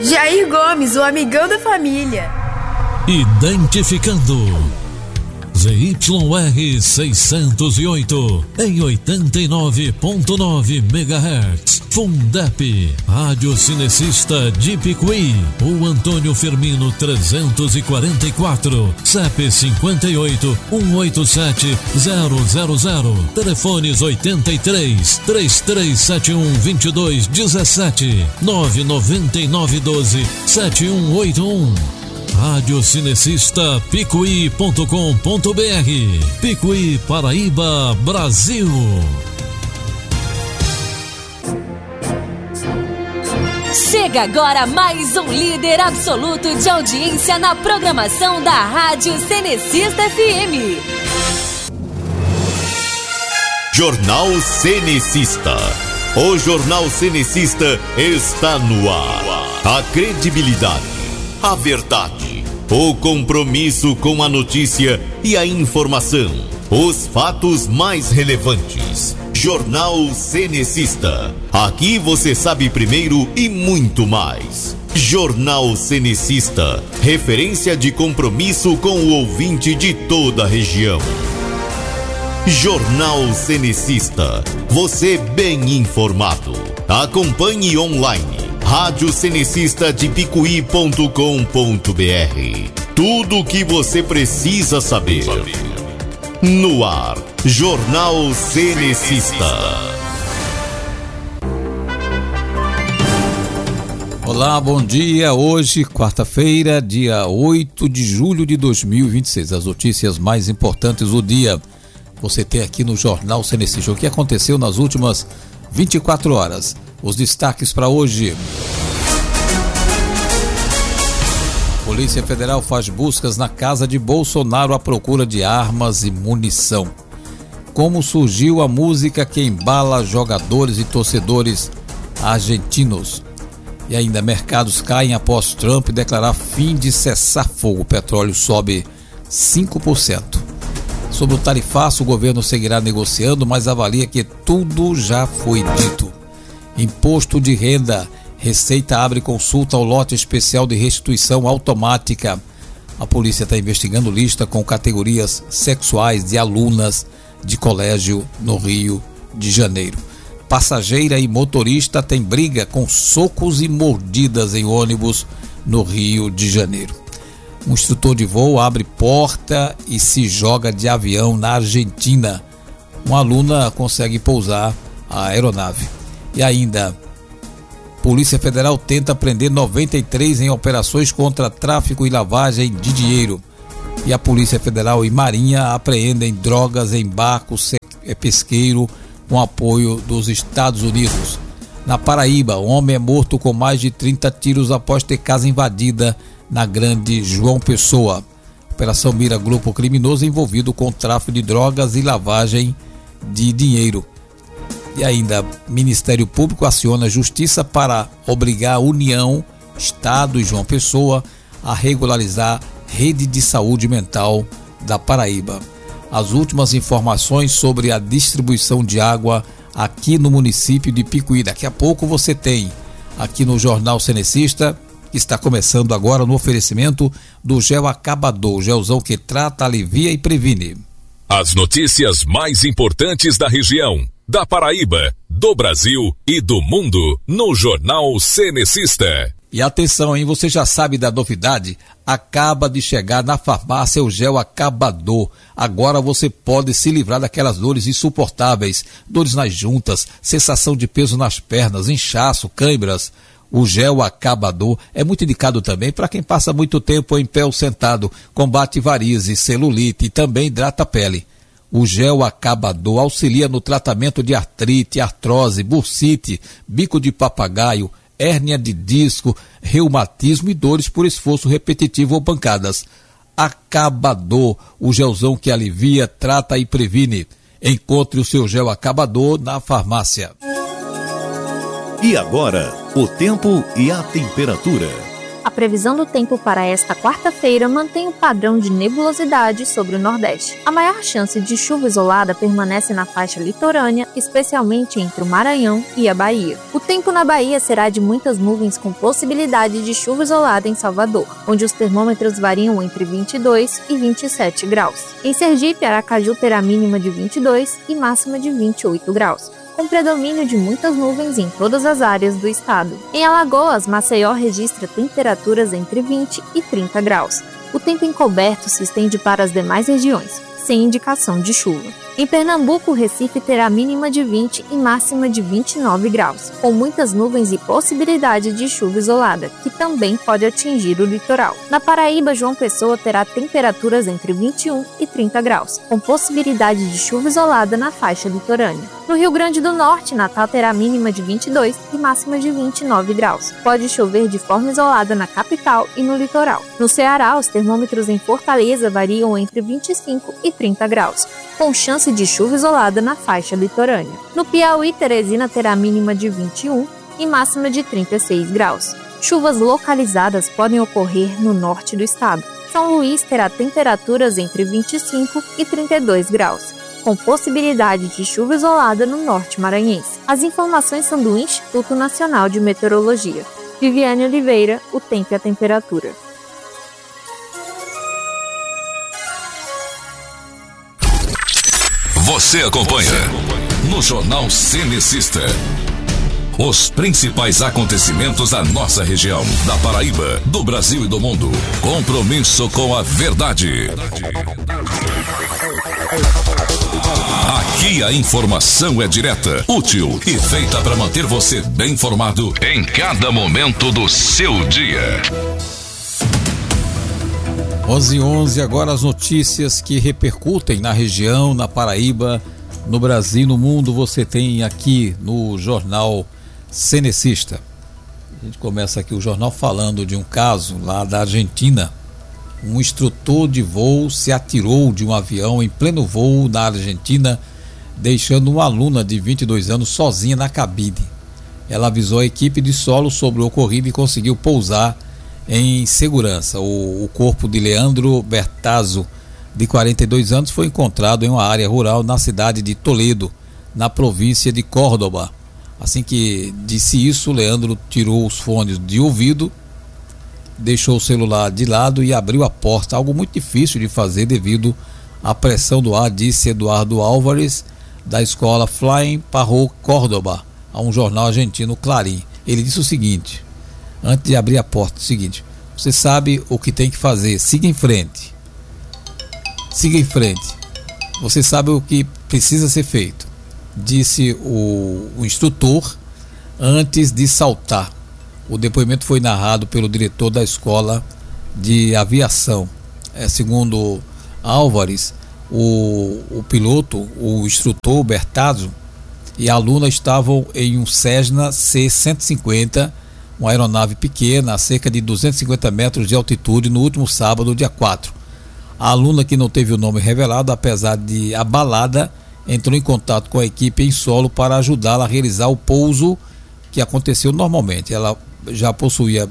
Jair Gomes, o amigão da família. Identificando ZYR 608 em 89.9 MHz. Fundep, Rádio Cinecista de Picuí. O Antônio Firmino 344, CEP 58 187 000. Telefones 83 3371 2217 99912 7181. Rádio Cinecista Picuí.com.br. Picuí, Paraíba, Brasil. Chega agora mais um líder absoluto de audiência na programação da Rádio Cinecista FM. Jornal Cinecista. O Jornal Cinecista está no ar. A credibilidade, a verdade, o compromisso com a notícia e a informação, os fatos mais relevantes. Jornal Cinecista. Aqui você sabe primeiro e muito mais. Jornal Cinecista, referência de compromisso com o ouvinte de toda a região. Jornal Cinecista, você bem informado. Acompanhe online. Rádio Cinecista de Picuí.com.br. Tudo o que você precisa saber. No ar, Jornal Cinecista. Olá, bom dia. Hoje, quarta-feira, dia 8 de julho de 2026. As notícias mais importantes do dia você tem aqui no Jornal Cinecista. O que aconteceu nas últimas 24 horas. Os destaques para hoje. Polícia Federal faz buscas na casa de Bolsonaro à procura de armas e munição. Como surgiu a música que embala jogadores e torcedores argentinos. E ainda mercados caem após Trump declarar fim de cessar-fogo. O petróleo sobe 5%. Sobre o tarifaço, o governo seguirá negociando, mas avalia que tudo já foi dito. Imposto de renda. Receita abre consulta ao lote especial de restituição automática. A polícia está investigando lista com categorias sexuais de alunas de colégio no Rio de Janeiro. Passageira e motorista têm briga com socos e mordidas em ônibus no Rio de Janeiro. Um instrutor de voo abre porta e se joga de avião na Argentina. Uma aluna consegue pousar a aeronave. E ainda, Polícia Federal tenta prender 93 em operações contra tráfico e lavagem de dinheiro. E a Polícia Federal e Marinha apreendem drogas em barco pesqueiro com apoio dos Estados Unidos. Na Paraíba, um homem é morto com mais de 30 tiros após ter casa invadida na Grande João Pessoa. Operação mira grupo criminoso envolvido com tráfico de drogas e lavagem de dinheiro. E ainda, Ministério Público aciona a Justiça para obrigar a União, Estado e João Pessoa a regularizar rede de saúde mental da Paraíba. As últimas informações sobre a distribuição de água aqui no município de Picuí. Daqui a pouco você tem aqui no Jornal Cinecista, que está começando agora no oferecimento do Gel Acabador, gelzão que trata, alivia e previne. As notícias mais importantes da região, da Paraíba, do Brasil e do mundo no Jornal Cinecista. E atenção, hein? Você já sabe da novidade? Acaba de chegar na farmácia o Gel Acabador. Agora você pode se livrar daquelas dores insuportáveis, dores nas juntas, sensação de peso nas pernas, inchaço, câimbras. O Gel Acabador é muito indicado também para quem passa muito tempo em pé ou sentado, combate varizes, celulite e também hidrata a pele. O Gel Acabador auxilia no tratamento de artrite, artrose, bursite, bico de papagaio, hérnia de disco, reumatismo e dores por esforço repetitivo ou pancadas. Acabador, o gelzão que alivia, trata e previne. Encontre o seu Gel Acabador na farmácia. E agora, o tempo e a temperatura. A previsão do tempo para esta quarta-feira mantém o padrão de nebulosidade sobre o Nordeste. A maior chance de chuva isolada permanece na faixa litorânea, especialmente entre o Maranhão e a Bahia. O tempo na Bahia será de muitas nuvens com possibilidade de chuva isolada em Salvador, onde os termômetros variam entre 22 e 27 graus. Em Sergipe, Aracaju terá mínima de 22 e máxima de 28 graus. Com predomínio de muitas nuvens em todas as áreas do estado. Em Alagoas, Maceió registra temperaturas entre 20 e 30 graus. O tempo encoberto se estende para as demais regiões, sem indicação de chuva. Em Pernambuco, Recife terá mínima de 20 e máxima de 29 graus, com muitas nuvens e possibilidade de chuva isolada, que também pode atingir o litoral. Na Paraíba, João Pessoa terá temperaturas entre 21 e 30 graus, com possibilidade de chuva isolada na faixa litorânea. No Rio Grande do Norte, Natal terá mínima de 22 e máxima de 29 graus. Pode chover de forma isolada na capital e no litoral. No Ceará, os termômetros em Fortaleza variam entre 25 e 30 graus, com chance de chuva isolada na faixa litorânea. No Piauí, Teresina terá mínima de 21 e máxima de 36 graus. Chuvas localizadas podem ocorrer no norte do estado. São Luís terá temperaturas entre 25 e 32 graus, com possibilidade de chuva isolada no norte maranhense. As informações são do Instituto Nacional de Meteorologia. Viviane Oliveira, o tempo e a temperatura. Você acompanha no Jornal Cenecista os principais acontecimentos da nossa região, da Paraíba, do Brasil e do mundo. Compromisso com a verdade. Aqui a informação é direta, útil e feita para manter você bem informado em cada momento do seu dia. 11h11, agora as notícias que repercutem na região, na Paraíba, no Brasil, no mundo, você tem aqui no Jornal Cenecista. A gente começa aqui o jornal falando de um caso lá da Argentina. Um instrutor de voo se atirou de um avião em pleno voo na Argentina, deixando uma aluna de 22 anos sozinha na cabine. Ela avisou a equipe de solo sobre o ocorrido e conseguiu pousar em segurança. O corpo de Leandro Bertazzo, de 42 anos, foi encontrado em uma área rural na cidade de Toledo, na província de Córdoba. Assim que disse isso, Leandro tirou os fones de ouvido, deixou o celular de lado e abriu a porta, algo muito difícil de fazer devido à pressão do ar, disse Eduardo Álvares, da escola Flying Parro Córdoba, a um jornal argentino, Clarín. Ele disse o seguinte, antes de abrir a porta, o seguinte: você sabe o que tem que fazer, siga em frente. Siga em frente. Você sabe o que precisa ser feito, disse o instrutor antes de saltar. O depoimento foi narrado pelo diretor da escola de aviação. Segundo Álvares, o piloto, o instrutor Bertazzo e a aluna estavam em um Cessna C-150, uma aeronave pequena, a cerca de 250 metros de altitude, no último sábado, dia 4. A aluna, que não teve o nome revelado, apesar de abalada, entrou em contato com a equipe em solo para ajudá-la a realizar o pouso que aconteceu normalmente. Ela já possuía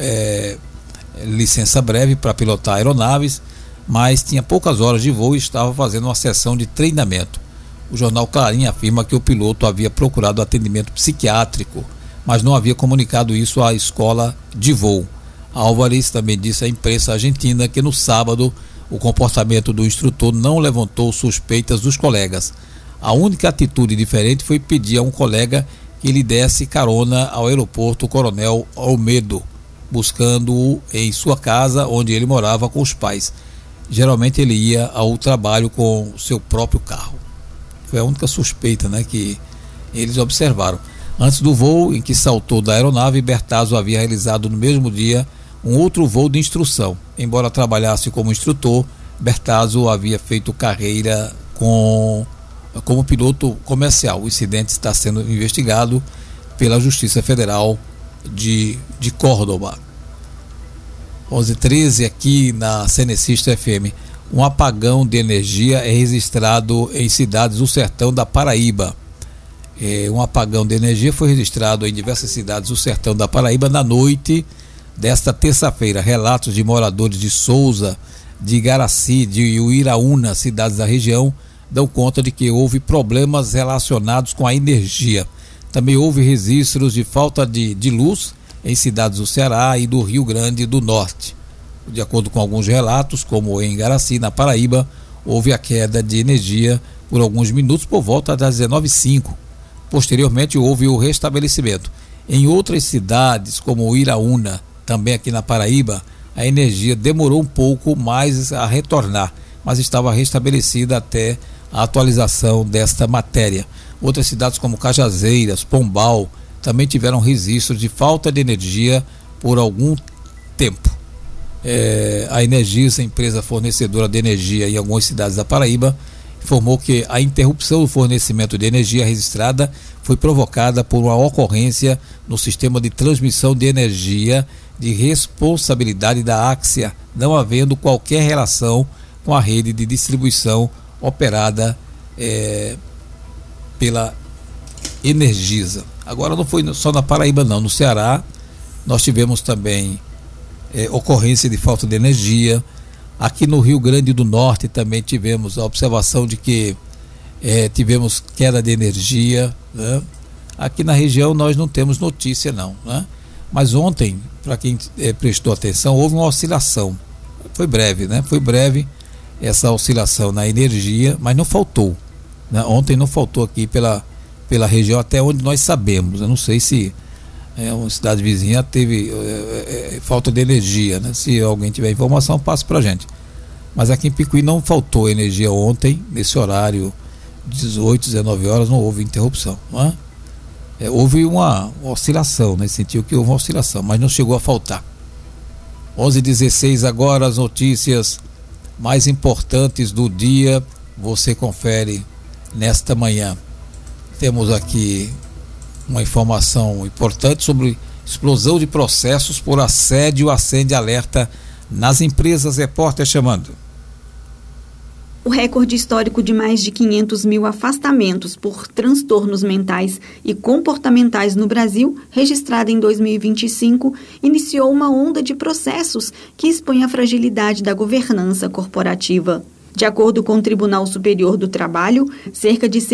licença breve para pilotar aeronaves, mas tinha poucas horas de voo e estava fazendo uma sessão de treinamento. O jornal Clarín afirma que o piloto havia procurado atendimento psiquiátrico, mas não havia comunicado isso à escola de voo. Álvares também disse à imprensa argentina que no sábado o comportamento do instrutor não levantou suspeitas dos colegas. A única atitude diferente foi pedir a um colega que lhe desse carona ao aeroporto Coronel Olmedo, buscando-o em sua casa onde ele morava com os pais. Geralmente ele ia ao trabalho com seu próprio carro. Foi a única suspeita, que eles observaram. Antes do voo em que saltou da aeronave, Bertazzo havia realizado no mesmo dia um outro voo de instrução. Embora trabalhasse como instrutor, Bertazzo havia feito carreira como piloto comercial. O incidente está sendo investigado pela Justiça Federal de Córdoba. 11h13 aqui na Cenecista FM. Um apagão de energia é registrado em cidades do sertão da Paraíba. Um apagão de energia foi registrado em diversas cidades do sertão da Paraíba na noite desta terça-feira. Relatos de moradores de Souza, de Igaraci, de Uiraúna, cidades da região, dão conta de que houve problemas relacionados com a energia. Também houve registros de falta de luz em cidades do Ceará e do Rio Grande do Norte. De acordo com alguns relatos, como em Igaraci, na Paraíba, houve a queda de energia por alguns minutos por volta das 19h05. Posteriormente houve o restabelecimento. Em outras cidades, como Uiraúna, também aqui na Paraíba, a energia demorou um pouco mais a retornar, mas estava restabelecida até a atualização desta matéria. Outras cidades como Cajazeiras, Pombal, também tiveram registros de falta de energia por algum tempo. A Energisa, empresa fornecedora de energia em algumas cidades da Paraíba, informou que a interrupção do fornecimento de energia registrada foi provocada por uma ocorrência no sistema de transmissão de energia de responsabilidade da Axia, não havendo qualquer relação com a rede de distribuição operada pela Energisa. Agora não foi só na Paraíba não, no Ceará nós tivemos também ocorrência de falta de energia. Aqui no Rio Grande do Norte também tivemos a observação de que tivemos queda de energia, né? Aqui na região nós não temos notícia não, né? Mas ontem, para quem prestou atenção, houve uma oscilação. Foi breve, né? Foi breve essa oscilação na energia, mas não faltou, né? Ontem não faltou aqui pela região, até onde nós sabemos. Eu não sei se uma cidade vizinha teve falta de energia, né? Se alguém tiver informação, passe pra gente. Mas aqui em Picuí não faltou energia ontem, nesse horário, 18, 19 horas, não houve interrupção, não é? Houve uma oscilação, nesse sentido que houve uma oscilação, mas não chegou a faltar. 11h16 agora, as notícias mais importantes do dia, você confere nesta manhã. Temos aqui uma informação importante sobre explosão de processos por assédio, acende alerta nas empresas. Repórter chamando. O recorde histórico de mais de 500 mil afastamentos por transtornos mentais e comportamentais no Brasil, registrado em 2025, iniciou uma onda de processos que expõe a fragilidade da governança corporativa. De acordo com o Tribunal Superior do Trabalho, cerca de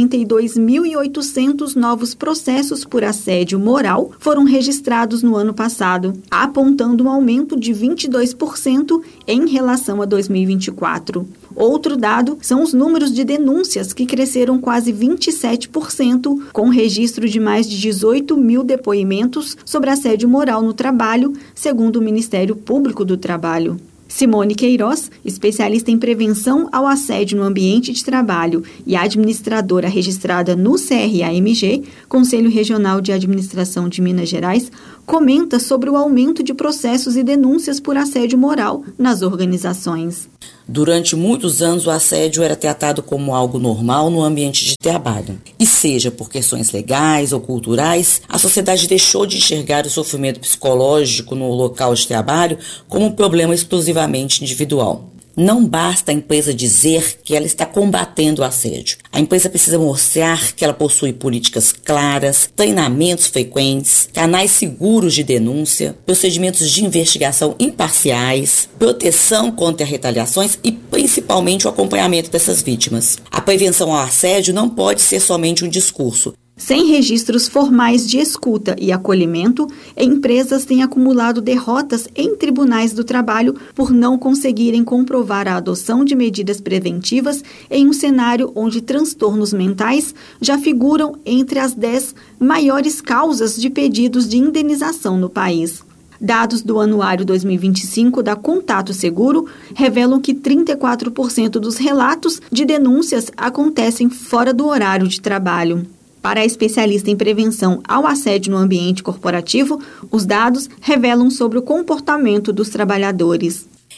142.800 novos processos por assédio moral foram registrados no ano passado, apontando um aumento de 22% em relação a 2024. Outro dado são os números de denúncias, que cresceram quase 27%, com registro de mais de 18 mil depoimentos sobre assédio moral no trabalho, segundo o Ministério Público do Trabalho. Simone Queiroz, especialista em prevenção ao assédio no ambiente de trabalho e administradora registrada no CRAMG, Conselho Regional de Administração de Minas Gerais, comenta sobre o aumento de processos e denúncias por assédio moral nas organizações. Durante muitos anos, o assédio era tratado como algo normal no ambiente de trabalho. E seja por questões legais ou culturais, a sociedade deixou de enxergar o sofrimento psicológico no local de trabalho como um problema exclusivamente individual. Não basta a empresa dizer que ela está combatendo o assédio. A empresa precisa mostrar que ela possui políticas claras, treinamentos frequentes, canais seguros de denúncia, procedimentos de investigação imparciais, proteção contra retaliações e principalmente o acompanhamento dessas vítimas. A prevenção ao assédio não pode ser somente um discurso. Sem registros formais de escuta e acolhimento, empresas têm acumulado derrotas em tribunais do trabalho por não conseguirem comprovar a adoção de medidas preventivas em um cenário onde transtornos mentais já figuram entre as 10 maiores causas de pedidos de indenização no país. Dados do Anuário 2025 da Contato Seguro revelam que 34% dos relatos de denúncias acontecem fora do horário de trabalho. Para a especialista em prevenção ao assédio no ambiente corporativo, os dados revelam sobre o comportamento dos trabalhadores.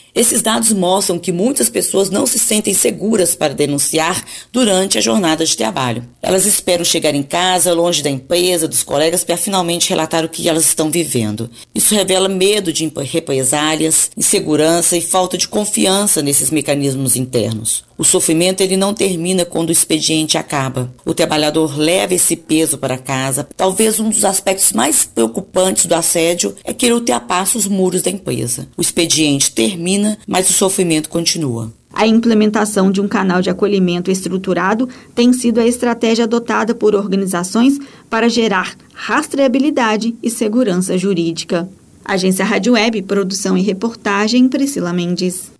Esses dados mostram que muitas pessoas não se sentem seguras para denunciar durante a jornada de trabalho. Elas esperam chegar em casa, longe da empresa, dos colegas, para finalmente relatar o que elas estão vivendo. Isso revela medo de represálias, insegurança e falta de confiança nesses mecanismos internos. O sofrimento ele não termina quando o expediente acaba. O trabalhador leva esse peso para casa. Talvez um dos aspectos mais preocupantes do assédio é que ele ultrapassa os muros da empresa. O expediente termina, mas o sofrimento continua. A implementação de um canal de acolhimento estruturado tem sido a estratégia adotada por organizações para gerar rastreabilidade e segurança jurídica. Agência Rádio Web, produção e reportagem, Priscila Mendes.